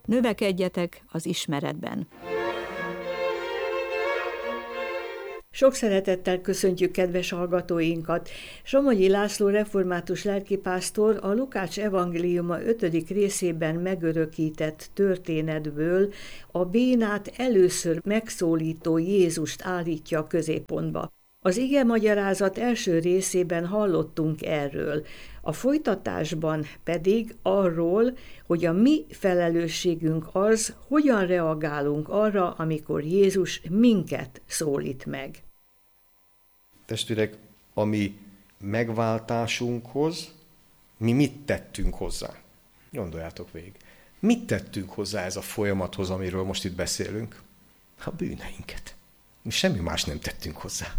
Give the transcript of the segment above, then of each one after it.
Növekedjetek az ismeretben. Sok szeretettel köszöntjük kedves hallgatóinkat. Somogyi László református lelkipásztor a Lukács evangéliuma 5. részében megörökített történetből a bénát először megszólító Jézust állítja a középpontba. Az igemagyarázat első részében hallottunk erről, a folytatásban pedig arról, hogy a mi felelősségünk az, hogyan reagálunk arra, amikor Jézus minket szólít meg. Testvérek, a mi megváltásunkhoz mi mit tettünk hozzá? Gondoljátok végig. Mit tettünk hozzá ez a folyamathoz, amiről most itt beszélünk? A bűneinket. Mi semmi más nem tettünk hozzá.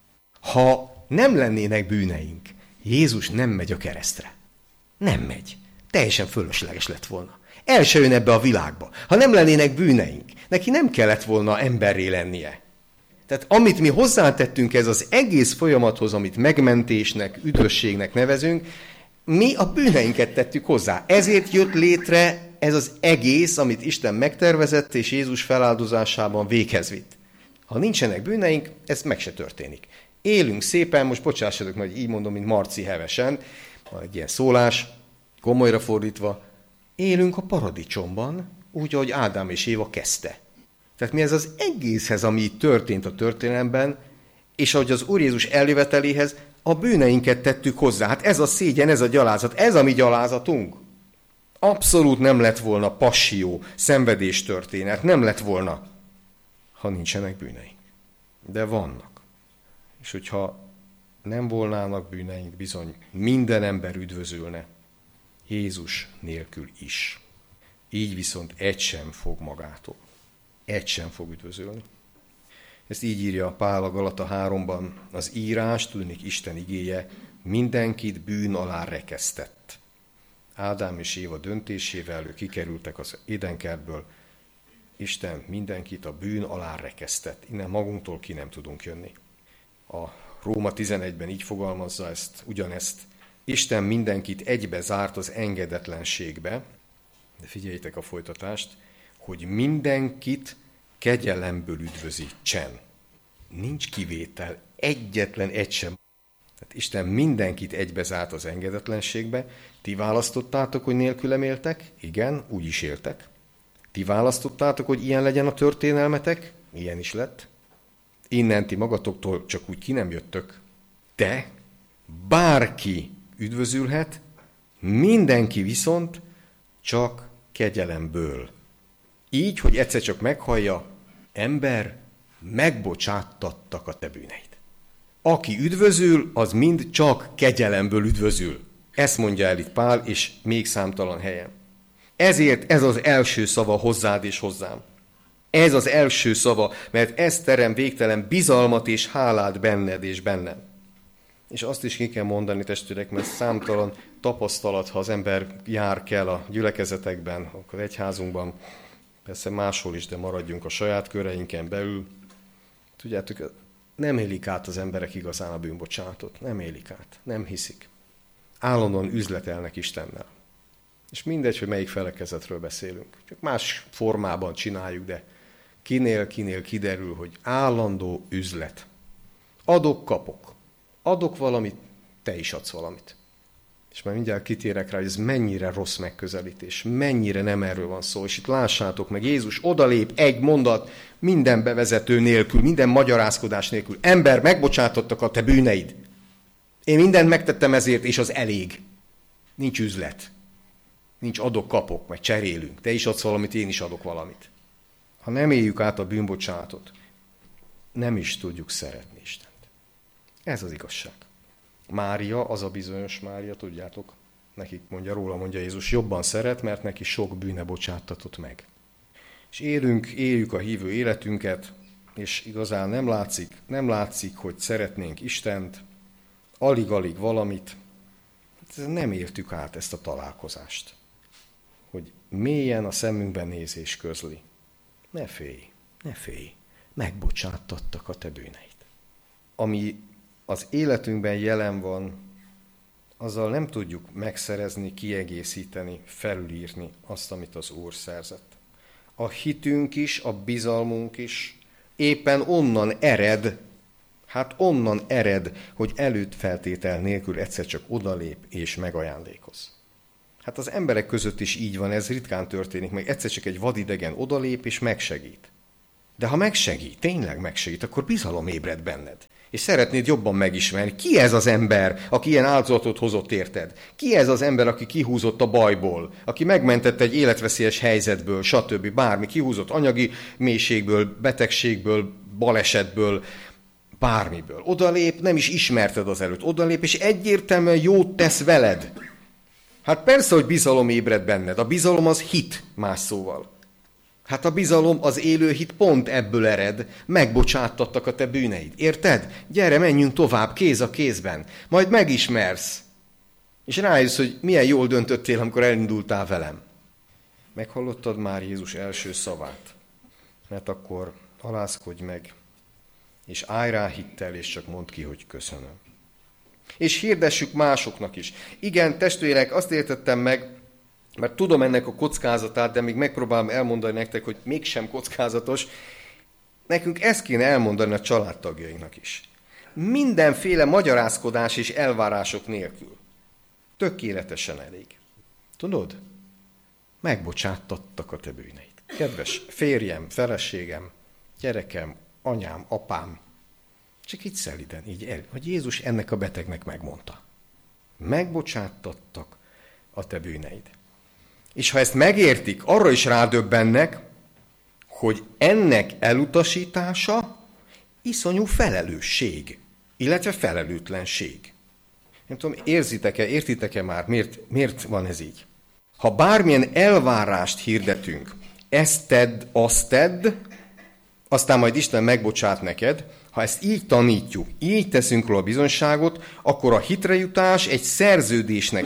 Ha nem lennének bűneink, Jézus nem megy a keresztre. Nem megy. Teljesen fölösleges lett volna. El se jön ebbe a világba. Ha nem lennének bűneink, neki nem kellett volna emberré lennie. Tehát amit mi hozzátettünk ez az egész folyamathoz, amit megmentésnek, üdvösségnek nevezünk, mi a bűneinket tettük hozzá. Ezért jött létre ez az egész, amit Isten megtervezett, és Jézus feláldozásában véghez vitt. Ha nincsenek bűneink, ez meg se történik. Élünk szépen, most bocsássatok, hogy így mondom, mint Marci hevesen, egy ilyen szólás, komolyra fordítva, élünk a paradicsomban, úgy, ahogy Ádám és Éva kezdte. Tehát mi ez az egészhez, ami itt történt a történelemben, és ahogy az Úr Jézus eljöveteléhez, a bűneinket tettük hozzá. Hát ez a szégyen, ez a gyalázat, ez a mi gyalázatunk. Abszolút nem lett volna passió, szenvedés történet, nem lett volna, ha nincsenek bűneink. De vannak. És hogyha nem volnának bűneink, bizony minden ember üdvözülne, Jézus nélkül is. Így viszont egy sem fog magától. Egy sem fog üdvözölni. Ezt így írja Pál a Galata 3-ban. Az írás, tudnék Isten igéje, mindenkit bűn alá rekesztett. Ádám és Éva döntésével ők kikerültek az Édenkertből. Isten mindenkit a bűn alá rekesztett. Innen magunktól ki nem tudunk jönni. A Róma 11-ben így fogalmazza ugyanezt. Isten mindenkit egybe zárt az engedetlenségbe, de figyeljétek a folytatást, hogy mindenkit kegyelemből üdvözítsen. Nincs kivétel, egyetlen egy sem. Tehát Isten mindenkit egybe zárt az engedetlenségbe. Ti választottátok, hogy nélkülem éltek? Igen, úgy is éltek. Ti választottátok, hogy ilyen legyen a történelmetek? Ilyen is lett. Innen ti magatoktól csak úgy ki nem jöttök. De bárki üdvözülhet, mindenki viszont csak kegyelemből. Így, hogy egyszer csak meghallja, ember, megbocsáttattak a te bűneid. Aki üdvözül, az mind csak kegyelemből üdvözül. Ezt mondja el itt Pál, és még számtalan helyen. Ezért ez az első szava hozzád és hozzám. Ez az első szava, mert ez terem végtelen bizalmat és hálát benned és bennem. És azt is ki kell mondani, testvérek, mert számtalan tapasztalat, ha az ember jár kell a gyülekezetekben, akkor egyházunkban, persze máshol is, de maradjunk a saját köreinken belül. Tudjátok, nem élik át az emberek igazán a bűnbocsánatot. Nem élik át, nem hiszik. Állandóan üzletelnek Istennel. És mindegy, hogy melyik felekezetről beszélünk. Csak más formában csináljuk, de kinél kiderül, hogy állandó üzlet. Adok-kapok. Adok valamit, te is adsz valamit. És már mindjárt kitérek rá, hogy ez mennyire rossz megközelítés, mennyire nem erről van szó. És itt lássátok meg, Jézus odalép egy mondat, minden bevezető nélkül, minden magyarázkodás nélkül. Ember, megbocsátottak a te bűneid. Én mindent megtettem ezért, és az elég. Nincs üzlet. Nincs adok-kapok, meg cserélünk. Te is adsz valamit, én is adok valamit. Ha nem éljük át a bűnbocsánatot, nem is tudjuk szeretni Istent. Ez az igazság. Mária, az a bizonyos Mária, tudjátok, nekik mondja Jézus, jobban szeret, mert neki sok bűne bocsáttatott meg. És éljük a hívő életünket, és igazán nem látszik, hogy szeretnénk Istent, alig-alig valamit. Nem értük át ezt a találkozást, hogy mélyen a szemünkben nézés közli. Ne félj, megbocsáttattak a te bűneid. Ami az életünkben jelen van, azzal nem tudjuk megszerezni, kiegészíteni, felülírni azt, amit az Úr szerzett. a hitünk is, a bizalmunk is éppen onnan ered, hogy előfeltétel nélkül egyszer csak odalép és megajándékoz. Hát az emberek között is így van, ez ritkán történik meg, egyszer csak egy vadidegen odalép és megsegít. De ha megsegít, tényleg megsegít, akkor bizalom ébred benned. És szeretnéd jobban megismerni, ki ez az ember, aki ilyen áldozatot hozott érted? Ki ez az ember, aki kihúzott a bajból, aki megmentette egy életveszélyes helyzetből, stb. Bármi, kihúzott anyagi mélységből, betegségből, balesetből, bármiből. Odalép, nem is ismerted az előtt, odalép, és egyértelműen jót tesz veled. Hát persze, hogy bizalom ébred benned. A bizalom az hit, más szóval. Hát a bizalom, az élő hit pont ebből ered, megbocsáttattak a te bűneid. Érted? Gyere, menjünk tovább, kéz a kézben. Majd megismersz. És rájössz, hogy milyen jól döntöttél, amikor elindultál velem. Meghallottad már Jézus első szavát? Mert akkor alázkodj meg, és állj rá hittel, és csak mondd ki, hogy köszönöm. És hirdessük másoknak is. Igen, testvérek, azt értettem meg, mert tudom ennek a kockázatát, de még megpróbálom elmondani nektek, hogy mégsem kockázatos. Nekünk ezt kéne elmondani a családtagjainknak is. Mindenféle magyarázkodás és elvárások nélkül. Tökéletesen elég. Tudod? Megbocsáttattak a te bűneid. Kedves férjem, feleségem, gyerekem, anyám, apám, csak így szeliden, hogy Jézus ennek a betegnek megmondta. Megbocsáttattak a te bűneid. És ha ezt megértik, arra is rádöbbennek, hogy ennek elutasítása iszonyú felelősség, illetve felelőtlenség. Nem tudom, értitek-e már, miért van ez így? Ha bármilyen elvárást hirdetünk, ezt tedd, azt tedd, aztán majd Isten megbocsát neked, ha ezt így tanítjuk, így teszünk róla bizonyságot, akkor a hitrejutás egy szerződésnek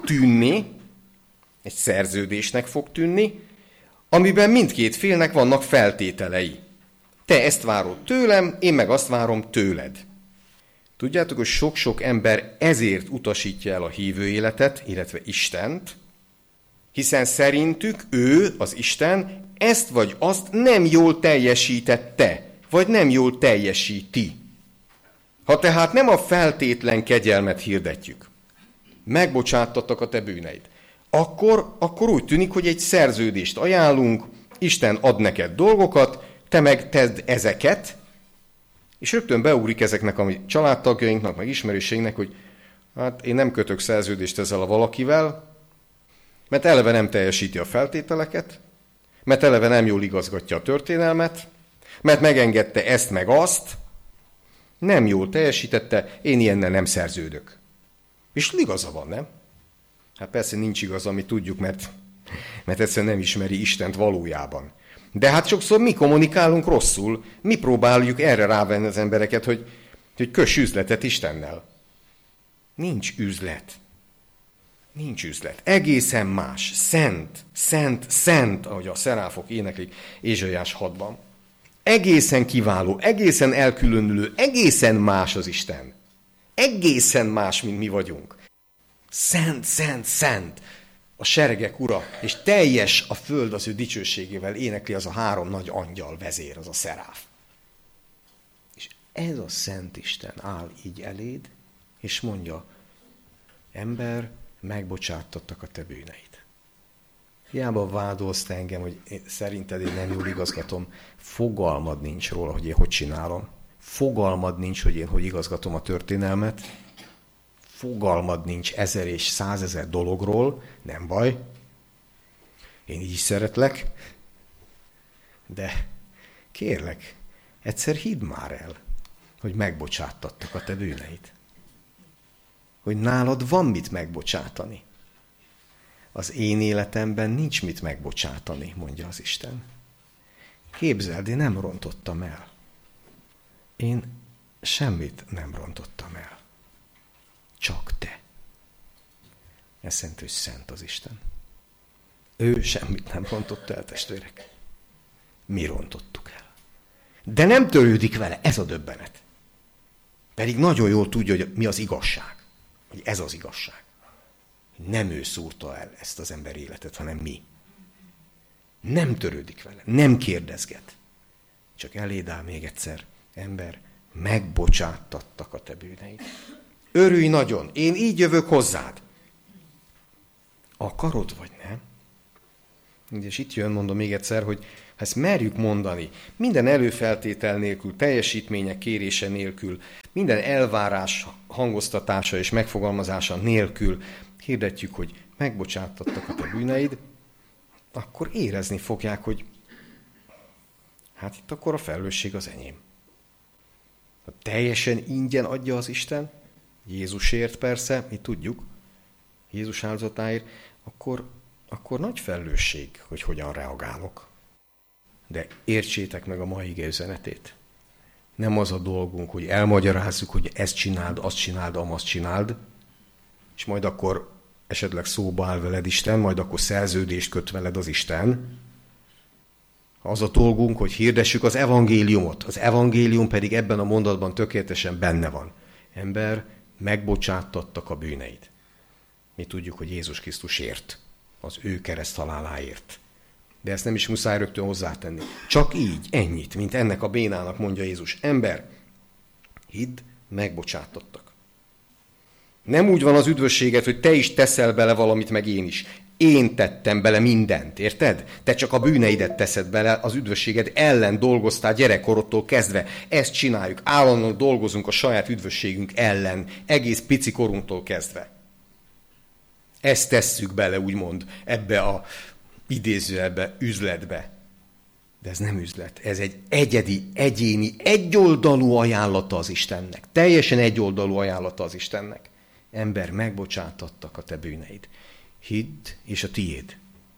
fog tűnni, amiben mindkét félnek vannak feltételei. Te ezt várod tőlem, én meg azt várom tőled. Tudjátok, hogy sok-sok ember ezért utasítja el a hívő életet, illetve Istent, hiszen szerintük ő, az Isten, ezt vagy azt nem jól teljesítette, vagy nem jól teljesíti. Ha tehát nem a feltétlen kegyelmet hirdetjük, megbocsáttattak a te bűneid, akkor úgy tűnik, hogy egy szerződést ajánlunk, Isten ad neked dolgokat, te meg tedd ezeket, és rögtön beugrik ezeknek a családtagjainknak, meg ismerőseinknek, hogy hát én nem kötök szerződést ezzel a valakivel, mert eleve nem teljesíti a feltételeket, mert eleve nem jól igazgatja a történelmet, mert megengedte ezt meg azt, nem jól teljesítette, én ilyennel nem szerződök. És igaza van, nem? Hát persze nincs igaza, mi tudjuk, mert egyszerűen nem ismeri Istent valójában. De hát sokszor mi kommunikálunk rosszul, mi próbáljuk erre rávenni az embereket, hogy köss üzletet Istennel. Nincs üzlet. Nincs üzlet. Egészen más. Szent, szent, szent, ahogy a szeráfok éneklik Ézsaiás 6-ban. Egészen kiváló, egészen elkülönülő, egészen más az Isten. Egészen más, mint mi vagyunk. Szent, szent, szent, a seregek ura, és teljes a föld az ő dicsőségével énekli az a 3 nagy angyal vezér, az a szeráf. És ez a Szent Isten áll így eléd, és mondja, ember, megbocsáttattak a te bűneid. Hiába vádolsz te engem, hogy szerinted én nem jól igazgatom, fogalmad nincs róla, hogy én hogy csinálom. Fogalmad nincs, hogy én hogy igazgatom a történelmet. Fogalmad nincs 1000 és 100 000 dologról, nem baj. Én így is szeretlek. De kérlek, egyszer hidd már el, hogy megbocsáttattak a te bűneid. Hogy nálad van mit megbocsátani. Az én életemben nincs mit megbocsátani, mondja az Isten. Képzeld, én nem rontottam el. Én semmit nem rontottam el. Csak te. Ez szent, hogy szent az Isten. Ő semmit nem rontott el, testvérek. Mi rontottuk el. De nem törődik vele, ez a döbbenet. Pedig nagyon jól tudja, hogy mi az igazság. Hogy ez az igazság. Nem ő szúrta el ezt az ember életet, hanem mi. Nem törődik vele, nem kérdezget. Csak eléd áll még egyszer, ember, megbocsátattak a te bűneid. Örülj nagyon, én így jövök hozzád. Akarod vagy nem? És itt jön, mondom még egyszer, hogy ha ezt merjük mondani, minden előfeltétel nélkül, teljesítmények kérése nélkül, minden elvárás hangoztatása és megfogalmazása nélkül hirdetjük, hogy megbocsátattak a te bűneid, akkor érezni fogják, hogy hát itt akkor a felelősség az enyém. Ha teljesen ingyen adja az Isten, Jézusért persze, mi tudjuk, Jézus áldozatáért, akkor nagy felelősség, hogy hogyan reagálok. De értsétek meg a mai ige üzenetét. Nem az a dolgunk, hogy elmagyarázzuk, hogy ezt csináld, azt csináld, amazt csináld, és majd akkor esetleg szóba áll veled Isten, majd akkor szerződést köt veled az Isten. Az a dolgunk, hogy hirdessük az evangéliumot. Az evangélium pedig ebben a mondatban tökéletesen benne van. Ember, megbocsátattak a bűneid. Mi tudjuk, hogy Jézus Krisztus ért, az ő kereszthaláláért. De ezt nem is muszáj rögtön hozzátenni. Csak így, ennyit, mint ennek a bénának mondja Jézus. Ember, hidd, megbocsátattak. Nem úgy van az üdvösséget, hogy te is teszel bele valamit, meg én is. Én tettem bele mindent, érted? Te csak a bűneidet teszed bele, az üdvösséged ellen dolgoztál gyerekkorodtól kezdve. Ezt csináljuk, állandóan dolgozunk a saját üdvösségünk ellen, egész pici korunktól kezdve. Ezt tesszük bele, úgymond, ebbe a idézőjelbe, üzletbe. De ez nem üzlet, ez egy egyedi, egyéni, egyoldalú ajánlata az Istennek. Teljesen egyoldalú ajánlata az Istennek. Ember, megbocsátattak a te bűneid. Hidd, és a tiéd.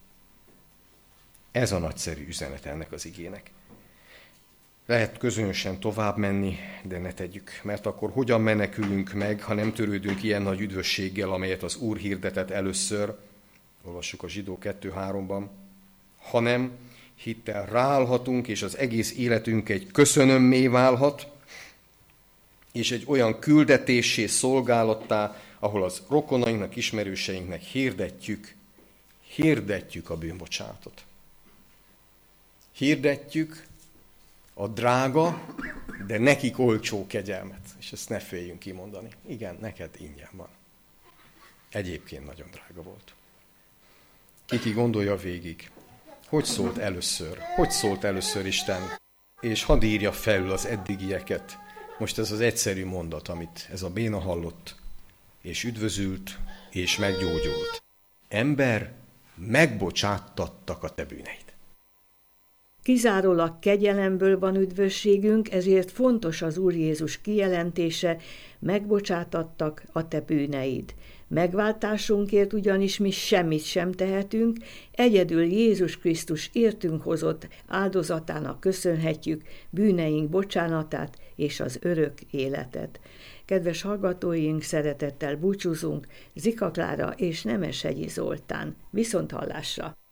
Ez a nagyszerű üzenet ennek az igének. Lehet közönösen tovább menni, de ne tegyük, mert akkor hogyan menekülünk meg, ha nem törődünk ilyen nagy üdvösséggel, amelyet az Úr hirdetett először, olvassuk a Zsidó 2:3-ban, hanem hittel ráállhatunk, és az egész életünk egy köszönömmé válhat, és egy olyan küldetéssé, szolgálattá, ahol az rokonainknak, ismerőseinknek hirdetjük a bűnbocsánatot. Hirdetjük a drága, de nekik olcsó kegyelmet. És ezt ne féljünk kimondani. Igen, neked ingyen van. Egyébként nagyon drága volt. Ki gondolja végig, hogy szólt először? Hogy szólt először Isten? És hadd írja felül az eddigieket. Most ez az egyszerű mondat, amit ez a béna hallott, és üdvözült, és meggyógyult. Ember, megbocsátattak a te bűneid. Kizárólag kegyelemből van üdvösségünk, ezért fontos az Úr Jézus kijelentése, megbocsátattak a te bűneid. Megváltásunkért ugyanis mi semmit sem tehetünk, egyedül Jézus Krisztus értünk hozott áldozatának köszönhetjük bűneink bocsánatát és az örök életet. Kedves hallgatóink, szeretettel búcsúzunk, Zika Klára és Nemeshegyi Zoltán. Viszonthallásra!